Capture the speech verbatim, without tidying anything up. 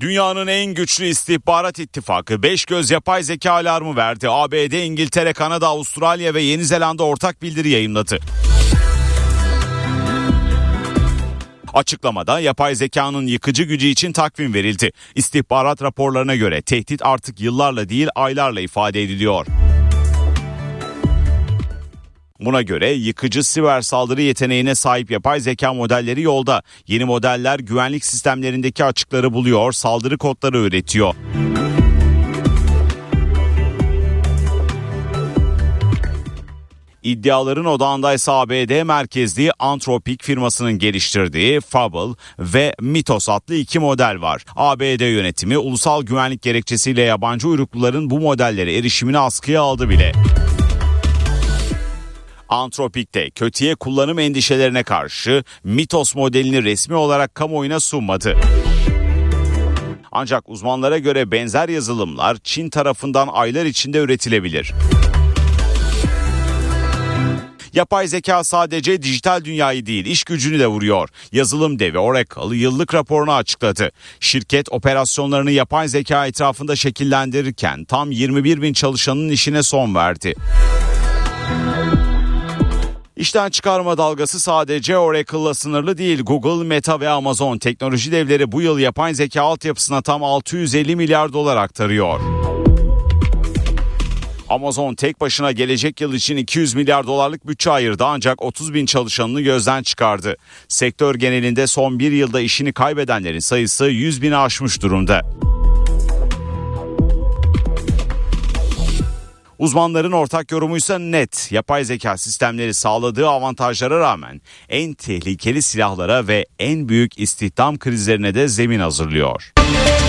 Dünyanın en güçlü istihbarat ittifakı beş göz yapay zeka alarmı verdi. A B D, İngiltere, Kanada, Avustralya ve Yeni Zelanda ortak bildiri yayımladı. Açıklamada yapay zekanın yıkıcı gücü için takvim verildi. İstihbarat raporlarına göre tehdit artık yıllarla değil aylarla ifade ediliyor. Buna göre yıkıcı siber saldırı yeteneğine sahip yapay zeka modelleri yolda. Yeni modeller güvenlik sistemlerindeki açıkları buluyor, saldırı kodları üretiyor. İddiaların odağındaysa A B D merkezli Anthropic firmasının geliştirdiği Fable ve Mythos adlı iki model var. A B D yönetimi ulusal güvenlik gerekçesiyle yabancı uyrukluların bu modellere erişimini askıya aldı bile. Anthropic'te kötüye kullanım endişelerine karşı Mythos modelini resmi olarak kamuoyuna sunmadı. Ancak uzmanlara göre benzer yazılımlar Çin tarafından aylar içinde üretilebilir. Yapay zeka sadece dijital dünyayı değil, iş gücünü de vuruyor. Yazılım devi Oracle yıllık raporunu açıkladı. Şirket operasyonlarını yapay zeka etrafında şekillendirirken tam yirmi bir bin çalışanın işine son verdi. İşten çıkarma dalgası sadece Oracle'la sınırlı değil. Google, Meta ve Amazon teknoloji devleri bu yıl yapay zeka altyapısına tam altı yüz elli milyar dolar aktarıyor. Amazon tek başına gelecek yıl için iki yüz milyar dolarlık bütçe ayırdı ancak otuz bin çalışanını gözden çıkardı. Sektör genelinde son bir yılda işini kaybedenlerin sayısı yüz bini aşmış durumda. Uzmanların ortak yorumuysa net. Yapay zeka sistemleri sağladığı avantajlara rağmen en tehlikeli silahlara ve en büyük istihdam krizlerine de zemin hazırlıyor.